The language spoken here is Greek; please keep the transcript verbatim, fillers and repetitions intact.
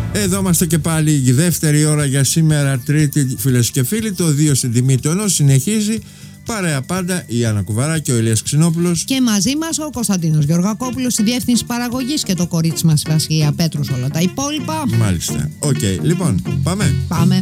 Εδώ είμαστε και πάλι η δεύτερη ώρα για σήμερα, Τρίτη, φίλες και φίλοι. Το δύο στην τιμή του ενός συνεχίζει. Παρέα πάντα η Άννα Κουβαρά και ο Ηλίας Ξινόπουλος. Και μαζί μας ο Κωνσταντίνος Γεωργακόπουλος στη διεύθυνση παραγωγής και το κορίτσι μας η Βασιλεία Πέτρους, όλα τα υπόλοιπα. Μάλιστα. Οκ, okay. Λοιπόν, πάμε. Πάμε.